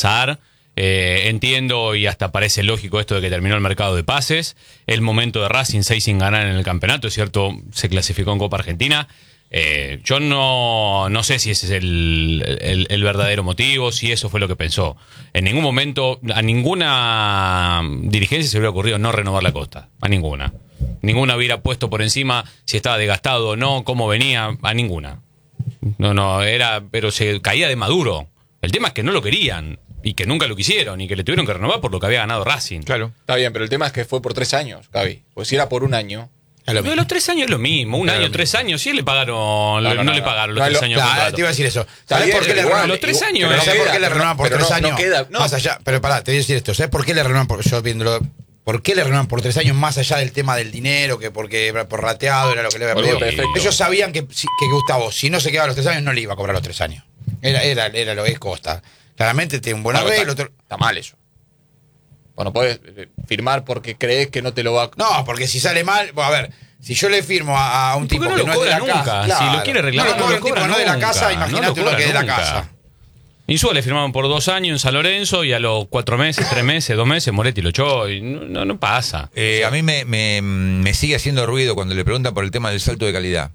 pasar. Entiendo y hasta parece lógico esto de que terminó el mercado de pases. El momento de Racing 6 sin ganar en el campeonato, es cierto, se clasificó en Copa Argentina. Yo no sé si ese es el verdadero motivo, si eso fue lo que pensó. En ningún momento, a ninguna dirigencia se le hubiera ocurrido no renovar la Costa. A ninguna. Ninguna hubiera puesto por encima si estaba desgastado o no, cómo venía, a ninguna. Pero se caía de maduro. El tema es que no lo querían. Y que nunca lo quisieron, y que le tuvieron que renovar por lo que había ganado Racing. Claro. Está bien, pero el tema es que fue por 3 años, Gaby. Pues si era por un año. Lo de los 3 años es lo mismo. Un año, 3 años, sí le pagaron. No le pagaron los 3 años. Te iba a decir eso. ¿Sabés por qué le renovan los 3 años? ¿Sabés por qué le renovan por 3 años? No queda. Más allá. Pero pará, te voy a decir esto. ¿Sabés por qué le renovan yo viéndolo? ¿Por qué le renovan por 3 años más allá del tema del dinero? Que porque por rateado era lo que le había pedido. Perfecto. Ellos sabían que Gustavo, si no se quedaba los 3 años, no le iba a cobrar los 3 años. Era lo que es Costa. Claramente tiene un buen arreglo. Está mal eso. Bueno, puedes firmar porque crees que no te lo va a... No, porque si sale mal, a ver, si yo le firmo a un tipo no que no es de la nunca. casa, claro, Si lo quiere reclamar, no lo cobra un tipo que no es de la casa, imagínate uno que es de la casa. Insúa le firmaron por 2 años en San Lorenzo y a los 4 meses, 3 meses, 2 meses Moretti lo echó y no pasa. A mí me sigue haciendo ruido cuando le preguntan por el tema del salto de calidad.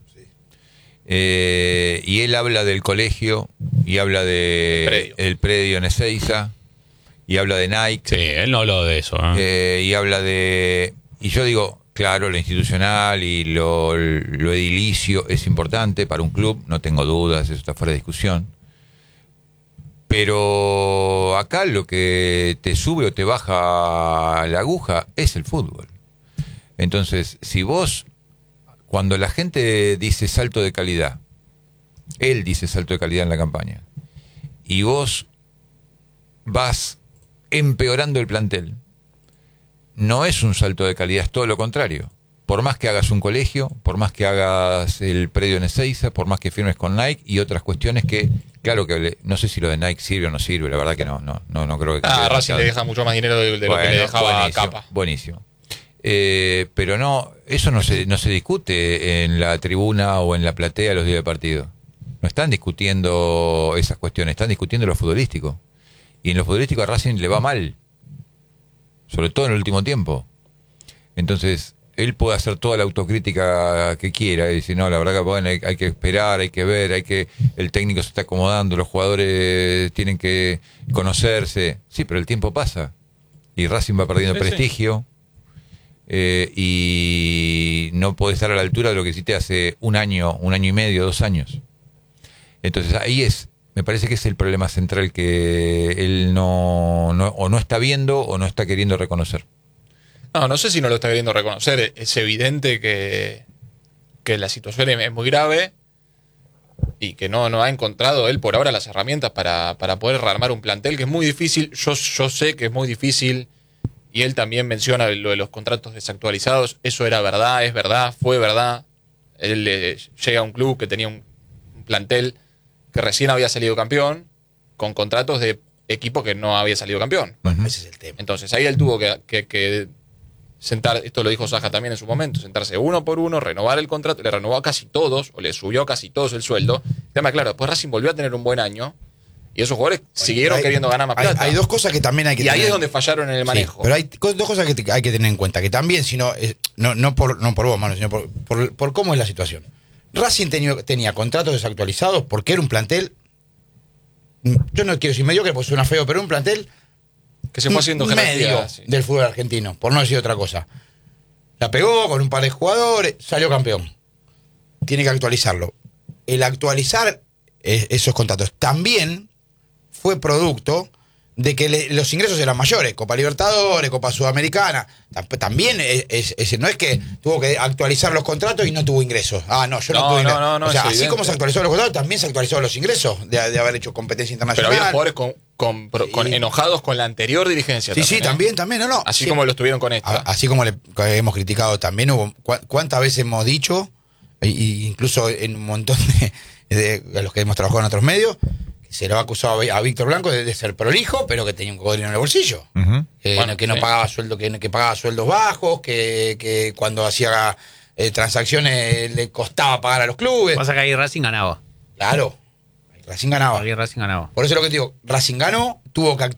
Y él habla del colegio y habla de el predio en Ezeiza y habla de Nike. Sí, él no habló de eso. Y habla de... Y yo digo, claro, lo institucional y lo edilicio es importante para un club, no tengo dudas, eso está fuera de discusión. Pero acá lo que te sube o te baja la aguja es el fútbol. Entonces, si vos... Cuando la gente dice salto de calidad, él dice salto de calidad en la campaña, y vos vas empeorando el plantel, no es un salto de calidad, es todo lo contrario. Por más que hagas un colegio, por más que hagas el predio en Ezeiza, por más que firmes con Nike y otras cuestiones que, claro que no sé si lo de Nike sirve o no sirve, la verdad que no creo que... Racing le deja mucho más dinero de lo que le dejaba a Capa. Buenísimo. Pero no, eso no se discute en la tribuna o en la platea los días de partido. No están discutiendo esas cuestiones, están discutiendo lo futbolístico. Y en lo futbolístico a Racing le va mal, sobre todo en el último tiempo. Entonces, él puede hacer toda la autocrítica que quiera y decir, no, la verdad que bueno, hay que esperar, hay que ver, el técnico se está acomodando, los jugadores tienen que conocerse. Sí, pero el tiempo pasa y Racing va perdiendo prestigio. Y no puede estar a la altura de lo que hiciste hace un año y medio, 2 años. Entonces ahí me parece que es el problema central que él o no está viendo o no está queriendo reconocer. No sé si no lo está queriendo reconocer. Es evidente que la situación es muy grave y que no ha encontrado él por ahora las herramientas para poder rearmar un plantel que es muy difícil. Yo sé que es muy difícil. Y él también menciona lo de los contratos desactualizados. Eso era verdad, es verdad, fue verdad. Él llega a un club que tenía un plantel que recién había salido campeón, con contratos de equipo que no había salido campeón. Bueno, ese es el tema. Entonces ahí él tuvo que sentar, esto lo dijo Saja también en su momento, sentarse uno por uno, renovar el contrato. Le renovó a casi todos, o le subió a casi todos el sueldo. El tema, claro, después Racing volvió a tener un buen año. Y esos jugadores siguieron queriendo ganar más plata. Hay 2 cosas que también hay que tener. Y ahí es donde fallaron en el manejo. Sí, pero hay 2 cosas que hay que tener en cuenta. Que también, no por vos, Manu, sino por cómo es la situación. Racing tenía contratos desactualizados porque era un plantel, yo no quiero decir mediocre porque suena feo, pero un plantel que se fue haciendo medio del fútbol argentino, por no decir otra cosa. La pegó con un par de jugadores, salió campeón. Tiene que actualizarlo. El actualizar esos contratos también fue producto de que los ingresos eran mayores, Copa Libertadores, Copa Sudamericana, también no es que tuvo que actualizar los contratos y no tuvo ingresos. No tuve ingresos. O sea, así como se actualizó los contratos, también se actualizó los ingresos de haber hecho competencia internacional. Pero había jugadores enojados con la anterior dirigencia. Sí, también, no. Así como lo estuvieron con esta. Así como hemos criticado también, ¿cuántas veces hemos dicho, incluso en un montón de los que hemos trabajado en otros medios, se lo ha acusado a Víctor Blanco de ser prolijo, pero que tenía un cocodrilo en el bolsillo. Que no pagaba sueldo, que pagaba sueldos bajos, que cuando hacía transacciones le costaba pagar a los clubes. Pasa que ahí Racing ganaba. Claro, Racing ganaba. Ahí Racing ganaba. Por eso es lo que te digo, Racing ganó, tuvo que